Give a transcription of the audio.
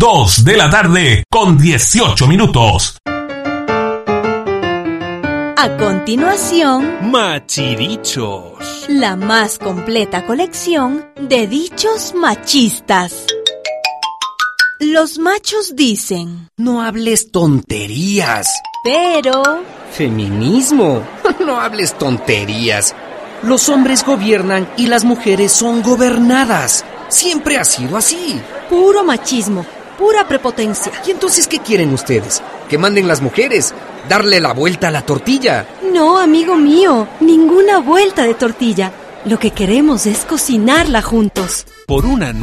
2 de la tarde con 18 minutos. A continuación, Machidichos. La más completa colección de dichos machistas. Los machos dicen: no hables tonterías. Pero... Feminismo. No hables tonterías. Los hombres gobiernan y las mujeres son gobernadas. Siempre ha sido así. Puro machismo, pura prepotencia. ¿Y entonces qué quieren ustedes? ¿Que manden las mujeres? ¿Darle la vuelta a la tortilla? No, amigo mío, ninguna vuelta de tortilla. Lo que queremos es cocinarla juntos. Por una